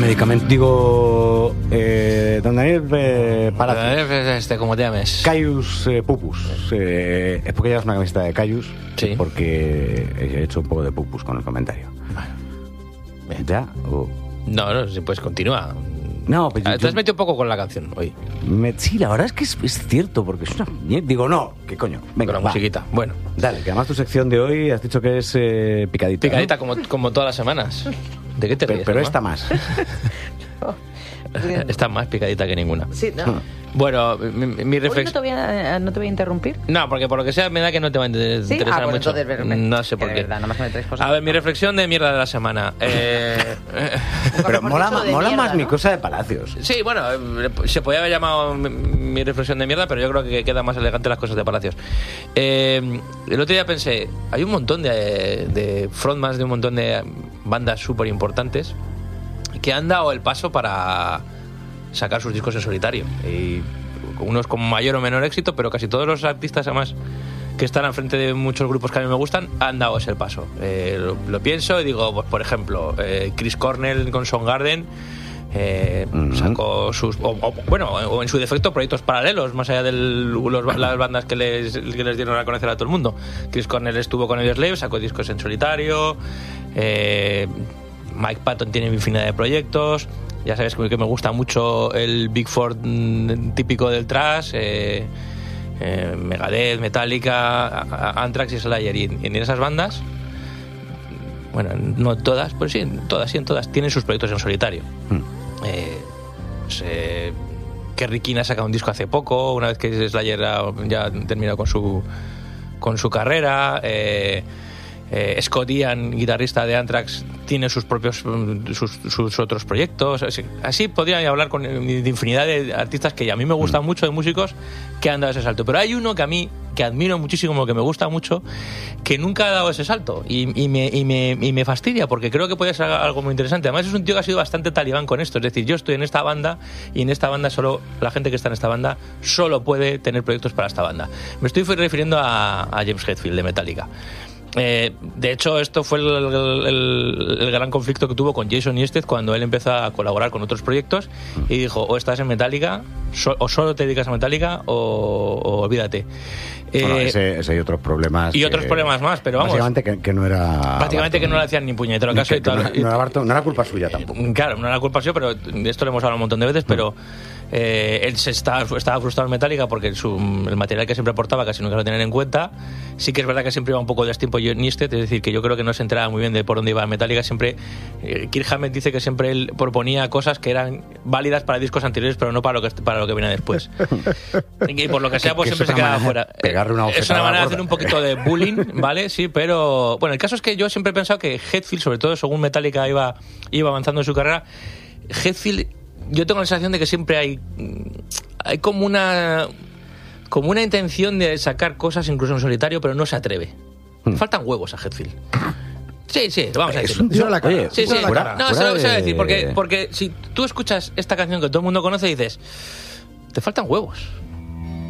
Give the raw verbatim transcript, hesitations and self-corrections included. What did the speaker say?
medicamento. Digo, eh, don Daniel eh, Palacios. Este, como te llames. Caius eh, Pupus. Eh, es porque llevas una camiseta de Caius. Sí. Porque he hecho un poco de pupus con el comentario. Bien. ¿Ya? O... No, no, si puedes continúa. No, pero Te yo, has metido un poco con la canción hoy. me, sí, la verdad es que es, es cierto, porque es una... Digo, no, ¿qué coño? Venga, Con la va. musiquita. Bueno. Dale, que además tu sección de hoy has dicho que es eh, picadita. Picadita ¿no? como, como todas las semanas. ¿De qué te Pero, ríes? pero Alma? esta más. Está más picadita que ninguna. Sí, no. Bueno, mi, mi Hoy no reflexión... te, voy a, no te voy a interrumpir. No, porque por lo que sea me da que no te va a inter- ¿Sí? interesar Ah, bueno, mucho. entonces, ver- ver- No sé que por de qué. verdad, nada más que me traes cosas. A ver, mi reflexión de mierda de la semana. Eh, Pero hemos mola, dicho ma- de mola mierda, más mi ¿no? cosa de Palacios. sí, bueno, eh, se podía haber llamado mi, mi reflexión de mierda, pero yo creo que queda más elegante las cosas de Palacios. Eh, el otro día pensé, hay un montón de, de frontmans de un montón de bandas súper importantes que han dado el paso para sacar sus discos en solitario. Y unos con mayor o menor éxito, pero casi todos los artistas, además, que están al frente de muchos grupos que a mí me gustan, han dado ese paso. Eh, lo, lo pienso y digo, pues por ejemplo, eh, Chris Cornell con Soundgarden eh, Mm. sacó sus... O, o, bueno, o en su defecto, proyectos paralelos, más allá de las bandas que les, que les dieron a conocer a todo el mundo. Chris Cornell estuvo con Audioslave, sacó discos en solitario. Eh, Mike Patton tiene infinidad de proyectos. Ya sabes que me gusta mucho el Big Four mm, típico del thrash, eh, eh, Megadeth, Metallica, a- a- Anthrax y Slayer. Y en, en esas bandas, bueno, no todas, pues sí, todas, sí, en todas, tienen sus proyectos en solitario. Mm. Eh, pues, eh, Kerry King ha sacado un disco hace poco, una vez que Slayer ha- ya terminó con su, con su carrera. Eh, Eh, Scott Ian, guitarrista de Anthrax, tiene sus propios mm, sus, sus otros proyectos. Así, así podría hablar con de infinidad de artistas que a mí me gustan Mm. mucho, de músicos que han dado ese salto. Pero hay uno que a mí, que admiro muchísimo, que me gusta mucho, que nunca ha dado ese salto y, y, me, y, me, y me fastidia, porque creo que puede ser algo muy interesante. Además es un tío que ha sido bastante talibán con esto. Es decir, yo estoy en esta banda y en esta banda solo la gente que está en esta banda solo puede tener proyectos para esta banda. Me estoy refiriendo a, a James Hetfield de Metallica. Eh, de hecho, esto fue el, el, el, el gran conflicto que tuvo con Jason Newsted cuando él empezó a colaborar con otros proyectos y dijo, o estás en Metallica, so, o solo te dedicas a Metallica, o, o olvídate. Bueno, Eh, ese, ese hay otros problemas. y que- otros problemas más, pero vamos, Básicamente que, que no era. prácticamente que no le Barton. hacían ni puñetero Ni caso que- y tal. que no, no era Barton, no era culpa suya tampoco. Claro, no era culpa suya, pero de esto lo hemos hablado un montón de veces, pero eh, él se estaba, estaba frustrado en Metallica porque su, el material que siempre aportaba casi nunca lo tenían en cuenta. Sí que es verdad que siempre iba un poco de tiempo Newsted, es decir, que yo creo que no se enteraba muy bien de por dónde iba Metallica. Siempre, eh, Kirk Hammett dice que siempre él proponía cosas que eran válidas para discos anteriores, pero no para lo que, para lo que viene después. Y por lo que sea, pues Que- que siempre es se una quedaba manera fuera. de pegarle una Eh, es bofetada una manera de gorda. hacer un poquito de bullying, ¿vale? Sí, pero bueno, el caso es que yo siempre he pensado que Hetfield, sobre todo según Metallica iba, iba avanzando en su carrera, Hetfield, yo tengo la sensación de que siempre hay, hay como una como una intención de sacar cosas incluso en solitario, pero no se atreve. Hmm. Faltan huevos a Hetfield. Sí, sí, vamos a Es decirlo. un tío, la cara. oye, Sí, sí. Fuera la fuera- cara. No, fuera se lo, se lo voy a de- decir, porque, porque si tú escuchas esta canción que todo el mundo conoce y dices, te faltan huevos.